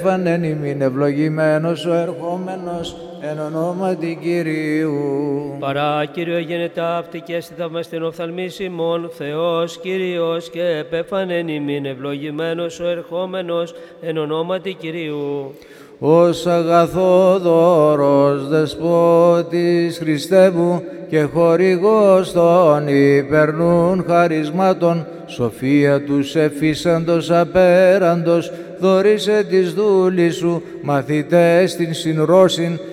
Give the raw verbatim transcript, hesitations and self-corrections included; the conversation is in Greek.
επέφανεν ημίν, ευλογημένος ο ερχόμενος εν ονόματι Κυρίου. Παρά Κύριο γενετά αυτή και στη θαυμαστήν οφθαλμής ημών, Θεός Κύριος και επέφανεν ημίν, ευλογημένος ο ερχόμενος εν ονόματι Κυρίου. Ως αγαθόδωρος δεσπότης Χριστέ μου και χορηγός των υπερνούν χαρισμάτων, σοφία τους εφίσαντος απέραντος, δωρίσε της δούλης σου μαθητές την συνρώσιν